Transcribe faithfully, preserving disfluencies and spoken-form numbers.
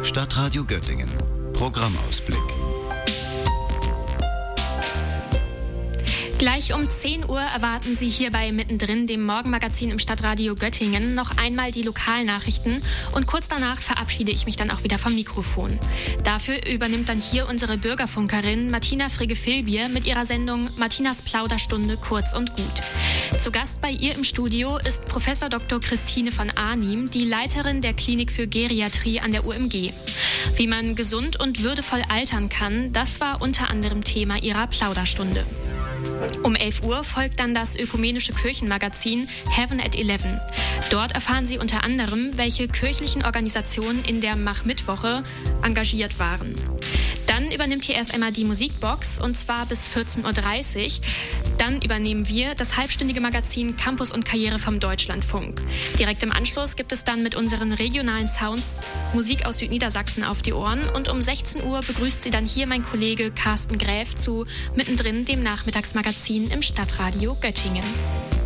Stadtradio Göttingen. Programmausblick. Gleich um zehn Uhr erwarten Sie hier bei Mittendrin, dem Morgenmagazin im Stadtradio Göttingen, noch einmal die Lokalnachrichten und kurz danach verabschiede ich mich dann auch wieder vom Mikrofon. Dafür übernimmt dann hier unsere Bürgerfunkerin Martina Frigge-Filbier mit ihrer Sendung Martinas Plauderstunde kurz und gut. Zu Gast bei ihr im Studio ist Professor Doktor Christine von Arnim, die Leiterin der Klinik für Geriatrie an der U M G. Wie man gesund und würdevoll altern kann, das war unter anderem Thema ihrer Plauderstunde. Um elf Uhr folgt dann das ökumenische Kirchenmagazin Heaven at eleven. Dort erfahren Sie unter anderem, welche kirchlichen Organisationen in der Mach-Mittwoche engagiert waren. Dann übernimmt hier erst einmal die Musikbox, und zwar bis vierzehn Uhr dreißig. Dann übernehmen wir das halbstündige Magazin Campus und Karriere vom Deutschlandfunk. Direkt im Anschluss gibt es dann mit unseren regionalen Sounds Musik aus Südniedersachsen auf die Ohren. Und um sechzehn Uhr begrüßt Sie dann hier mein Kollege Carsten Gräf zu Mittendrin, dem Nachmittagsmagazin im Stadtradio Göttingen.